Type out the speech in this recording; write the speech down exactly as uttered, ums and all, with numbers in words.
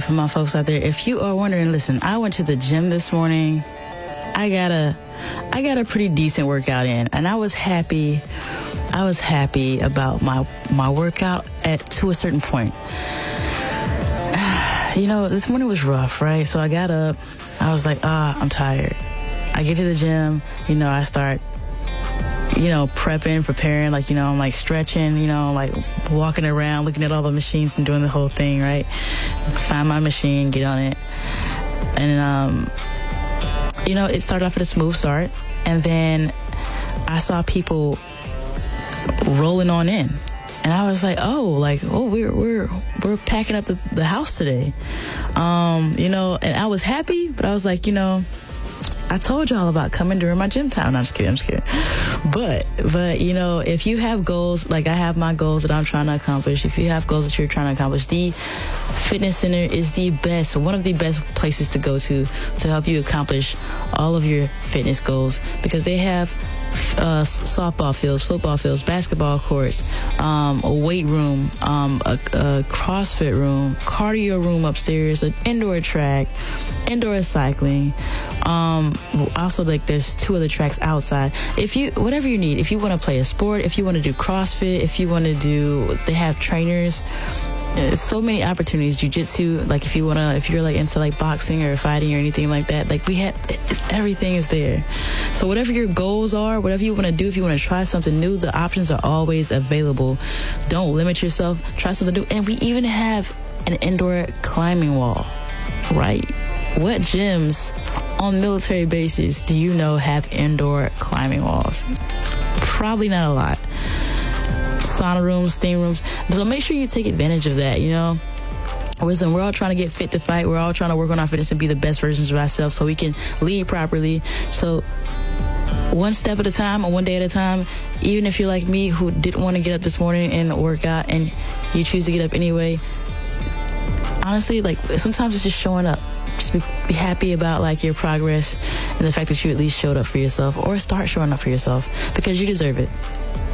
for my folks out there, if you are wondering, listen, I went to the gym this morning. I got a, I got a pretty decent workout in, and I was happy. I was happy about my my workout at to a certain point. You know, this morning was rough, right? So I got up. I was like, ah, I'm tired. I get to the gym. You know, I start, you know, prepping, preparing, like, you know, I'm like stretching, you know, like walking around, looking at all the machines and doing the whole thing, right? Find my machine, get on it. And, um, you know, it started off with a smooth start. And then I saw people rolling on in. And I was like, oh, like, oh, we're we're we're packing up the, the house today. Um, you know, and I was happy, but I was like, you know, I told y'all about coming during my gym time. No, I'm just kidding, I'm just kidding. But, but, you know, if you have goals, like I have my goals that I'm trying to accomplish, if you have goals that you're trying to accomplish, the fitness center is the best, one of the best places to go to, to help you accomplish all of your fitness goals, because they have uh, softball fields, football fields, basketball courts, um, a weight room, um, a, a CrossFit room, cardio room upstairs, an indoor track, indoor cycling. Um, also, like, there's two other tracks outside. If you, whatever you need, if you want to play a sport, if you want to do CrossFit, if you want to do, they have trainers. So many opportunities. Jiu-jitsu, like if you want to, if you're like into like boxing or fighting or anything like that, like we have, it's, everything is there. So whatever your goals are, whatever you want to do, if you want to try something new, the options are always available. Don't limit yourself. Try something new. And we even have an indoor climbing wall, right? What gyms on military bases do you know have indoor climbing walls? Probably not a lot. Sauna rooms, steam rooms. So make sure you take advantage of that, you know. Listen, we're all trying to get fit to fight. We're all trying to work on our fitness and be the best versions of ourselves so we can lead properly. So one step at a time or one day at a time, even if you're like me who didn't want to get up this morning and work out and you choose to get up anyway, honestly, like sometimes it's just showing up. Just be, be happy about like your progress and the fact that you at least showed up for yourself, or start showing up for yourself, because you deserve it.